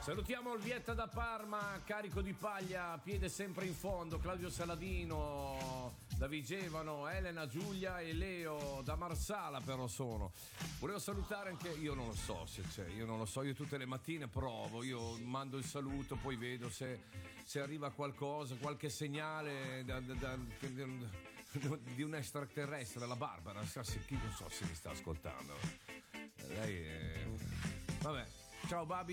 Salutiamo Olvietta da Parma, carico di paglia, piede sempre in fondo, Claudio Saladino da Vigevano, Elena, Giulia e Leo da Marsala però sono. Volevo salutare anche, io non lo so se c'è, io tutte le mattine provo, io mando il saluto, poi vedo se arriva qualcosa, qualche segnale di un extraterrestre, la Barbara, non so se mi sta ascoltando. Lei è... Vabbè, ciao Babi.